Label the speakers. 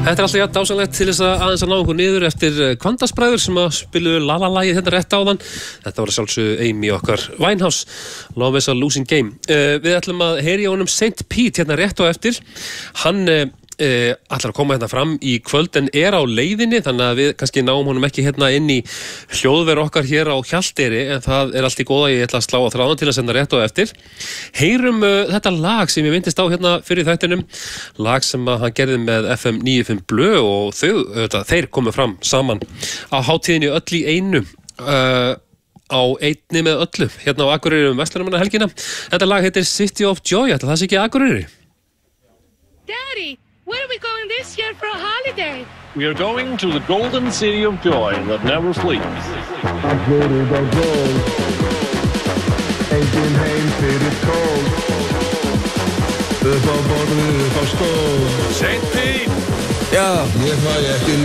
Speaker 1: Þetta alltaf jafn dásanlegt til þess að aðeins að ná okkur niður eftir Kvandasbræður sem að spiluðu la-la-lagið þetta rétt áðan. Þetta var sjálfsögðu Amy okkar Winehouse, Love is a Losing Game. Við ætlum að heyra í honum St. Pete hérna rétt á eftir. Hann ætlar að koma hérna fram í kvöld en á leiðinni, þannig að við kannski náum honum ekki hérna inn í hljóðver okkar hér á Hjalteyri, en það allt í góða, ég ætla að slá á þráðan til að senda rétt á eftir. Heyrum þetta lag sem ég myndist á hérna fyrir þættinum, lag sem að hann gerði með FM 95 Blö og þeir komu fram saman á hátíðinni Öll í einu á einni með öllu hérna á Akureyri Verslunarmannahelgina. Þetta lag heitir City of Joy, ætla það sé ekki Akureyri?
Speaker 2: Daddy, where are we going this year for a holiday?
Speaker 3: We are going to the golden city of joy that never sleeps.
Speaker 4: Enginn heim fyrir tól, upp á borðið, upp á skól.
Speaker 3: St. Pete!
Speaker 4: Já, ég fæ ekki